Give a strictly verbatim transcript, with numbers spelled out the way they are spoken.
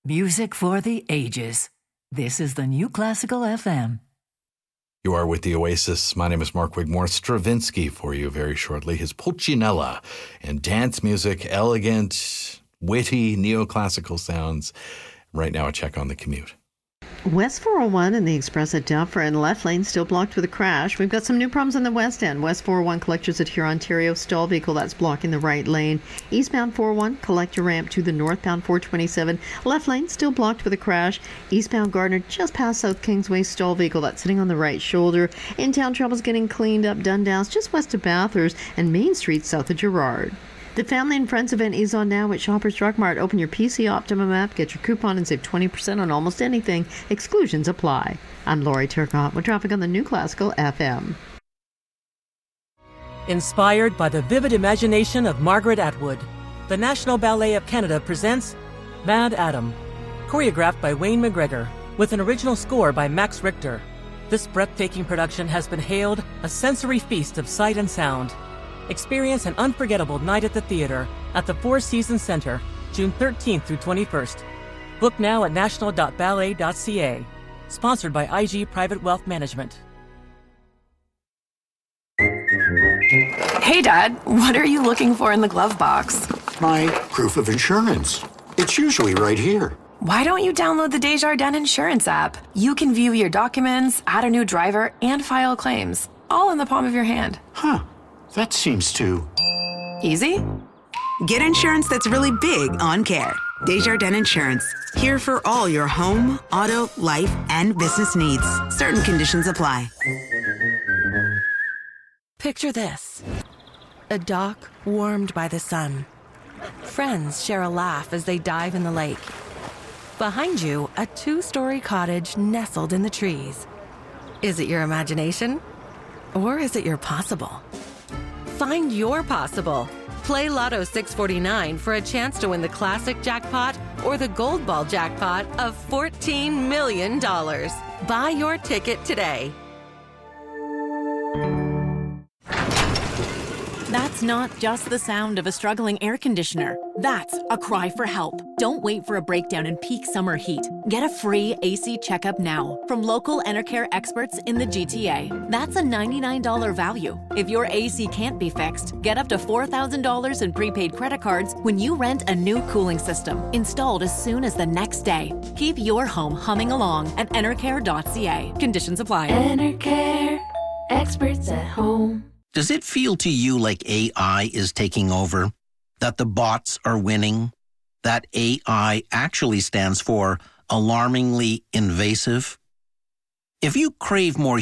Music for the ages. This is the New Classical F M. You are with the Oasis. My name is Mark Wigmore. Stravinsky for you very shortly. His Pulcinella and dance music, elegant, witty, neoclassical sounds. Right now, a check on the commute. West four oh one and the Express at Dufferin, left lane still blocked with a crash. We've got some new problems in the west end. West four oh one collectors at Huron, Ontario, stall vehicle that's blocking the right lane. Eastbound four oh one, collector ramp to the northbound four twenty-seven, left lane still blocked with a crash. Eastbound Gardner just past South Kingsway, stall vehicle that's sitting on the right shoulder. In-town trouble's getting cleaned up. Dundas just west of Bathurst and Main Street south of Gerrard. The Family and Friends event is on now at Shoppers Drug Mart. Open your P C Optimum app, get your coupon, and save twenty percent on almost anything. Exclusions apply. I'm Lori Turcotte with traffic on the New Classical F M. Inspired by the vivid imagination of Margaret Atwood, the National Ballet of Canada presents Mad Adam, choreographed by Wayne McGregor, with an original score by Max Richter. This breathtaking production has been hailed a sensory feast of sight and sound. Experience an unforgettable night at the theater at the Four Seasons Center, June thirteenth through twenty-first. Book now at national dot ballet dot c a. Sponsored by I G Private Wealth Management. Hey, Dad, what are you looking for in the glove box? My proof of insurance. It's usually right here. Why don't you download the Desjardins Insurance app? You can view your documents, add a new driver, and file claims, all in the palm of your hand. Huh. That seems too... easy? Get insurance that's really big on care. Desjardins Insurance. Here for all your home, auto, life, and business needs. Certain conditions apply. Picture this. A dock warmed by the sun. Friends share a laugh as they dive in the lake. Behind you, a two-story cottage nestled in the trees. Is it your imagination? Or is it your possible? Find your possible. Play Lotto six forty-nine for a chance to win the classic jackpot or the gold ball jackpot of fourteen million dollars. Buy your ticket today. That's not just the sound of a struggling air conditioner. That's a cry for help. Don't wait for a breakdown in peak summer heat. Get a free A C checkup now from local Enercare experts in the G T A. That's a ninety-nine dollars value. If your A C can't be fixed, get up to four thousand dollars in prepaid credit cards when you rent a new cooling system, installed as soon as the next day. Keep your home humming along at enercare dot c a. Conditions apply. Enercare, experts at home. Does it feel to you like A I is taking over? That the bots are winning? That A I actually stands for alarmingly invasive? If you crave more